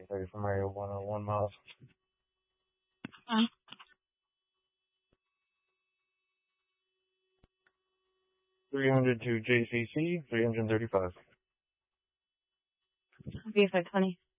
1930 from Mario 101 miles. 300 to JCC, 335. B520.